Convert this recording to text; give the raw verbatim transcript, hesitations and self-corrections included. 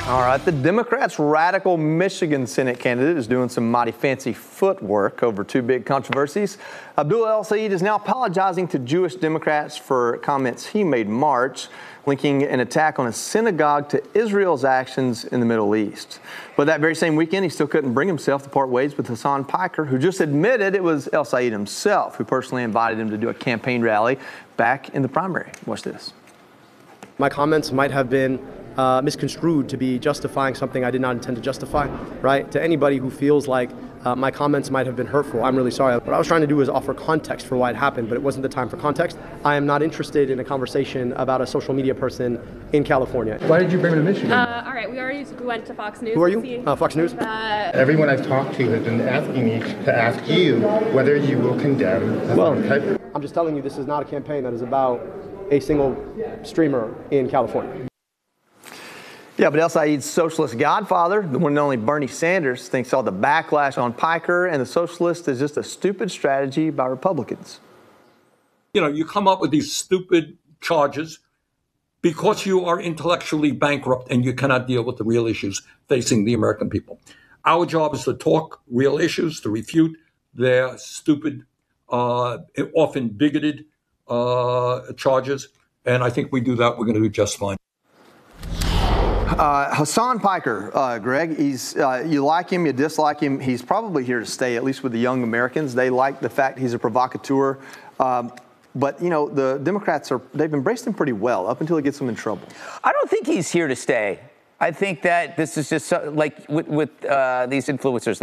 All right, the Democrats' radical Michigan Senate candidate is doing some mighty fancy footwork over two big controversies. Abdullah El-Sayed is now apologizing to Jewish Democrats for comments he made in March, linking an attack on a synagogue to Israel's actions in the Middle East. But that very same weekend, he still couldn't bring himself to part ways with Hasan Piker, who just admitted it was El-Sayed himself who personally invited him to do a campaign rally back in the primary. Watch this. My comments might have been Uh, misconstrued to be justifying something I did not intend to justify, right? To anybody who feels like uh, my comments might have been hurtful, I'm really sorry. What I was trying to do was offer context for why it happened, but it wasn't the time for context. I am not interested in a conversation about a social media person in California. Why did you bring him to Michigan? Uh, all right, we already went to Fox News. Who are you? Uh, Fox News? Uh, Everyone I've talked to has been asking me to ask you whether you will condemn Well, Hasan Piker. I'm just telling you this is not a campaign that is about a single streamer in California. Yeah, but El-Sayed's socialist godfather, the one and only Bernie Sanders, thinks all the backlash on Piker and the socialists is just a stupid strategy by Republicans. You know, you come up with these stupid charges because you are intellectually bankrupt and you cannot deal with the real issues facing the American people. Our job is to talk real issues, to refute their stupid, uh, often bigoted uh, charges. And I think we do that, we're going to do just fine. Uh, Hasan Piker, uh, Greg, he's, uh, you like him, you dislike him. He's probably here to stay, at least with the young Americans. They like the fact he's a provocateur. Um, but, you know, the Democrats, are they've embraced him pretty well up until he gets them in trouble. I don't think he's here to stay. I think that this is just so, like with, with uh, these influencers.